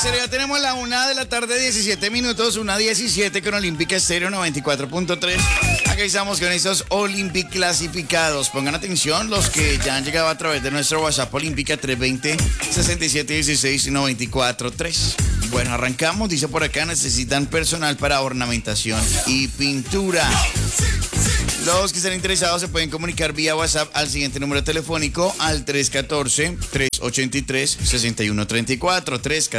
Estéreo, ya tenemos la 1:17 p.m, 1:17 con Olímpica Estéreo 94.3. Aquí estamos con estos Olympic clasificados. Pongan atención los que ya han llegado a través de nuestro WhatsApp Olímpica 320-6716-943. Bueno, arrancamos. Dice por acá, necesitan personal para ornamentación y pintura. Los que estén interesados se pueden comunicar vía WhatsApp al siguiente número telefónico, al 314-383-6134,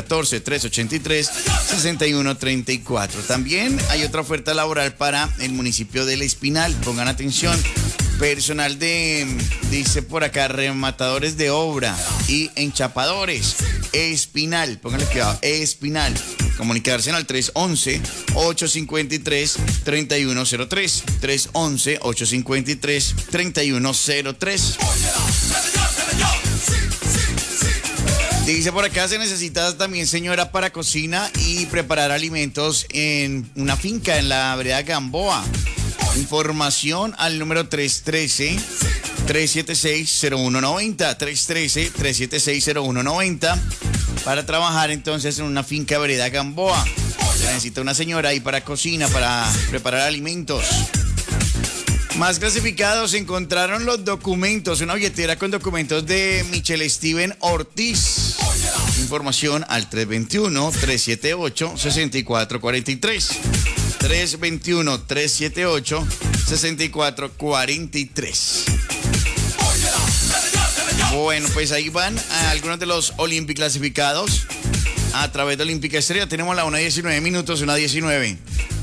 314-383-6134. También hay otra oferta laboral para el municipio del Espinal. Pongan atención. Personal dice por acá, rematadores de obra y enchapadores. Espinal, pónganle cuidado, Espinal. Comunicarse al 311-853-3103. 311-853-3103. Dice por acá, se necesita también señora para cocina y preparar alimentos en una finca en la vereda Gamboa. Información al número 313-376-0190. 313-376-0190. Para trabajar entonces en una finca vereda Gamboa. Se necesita una señora ahí para cocina, para preparar alimentos. Más clasificados, encontraron los documentos, una billetera con documentos de Michelle Steven Ortiz. Información al 321-378-6443. 321-378-6443. Bueno, pues ahí van algunos de los Olympic clasificados a través de Olímpica Estéreo. Tenemos la 1:19 p.m, 1:19.